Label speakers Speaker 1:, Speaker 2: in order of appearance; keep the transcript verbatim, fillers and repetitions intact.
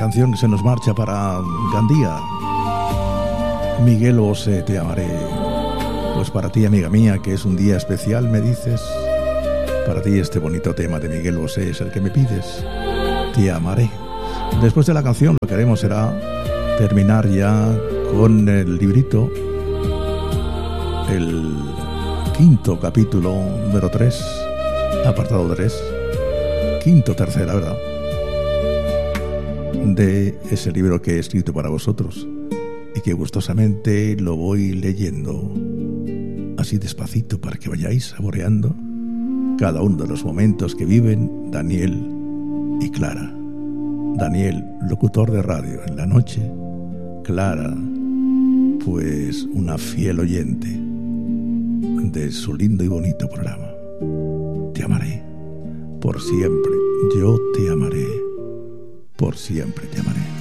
Speaker 1: canción que se nos marcha para Gandía. Miguel Bosé, te amaré. Pues para ti, amiga mía, que es un día especial, me dices. Para ti este bonito tema de Miguel Bosé es el que me pides. Te amaré. Después de la canción lo que haremos será terminar ya con el librito, el quinto capítulo número tres, apartado tres, quinto tercera, ¿verdad? De ese libro que he escrito para vosotros y que gustosamente lo voy leyendo así despacito para que vayáis saboreando cada uno de los momentos que viven Daniel y Clara. Daniel, locutor de radio en la noche; Clara, pues una fiel oyente de su lindo y bonito programa. Te amaré por siempre, yo te amaré, por siempre te amaré.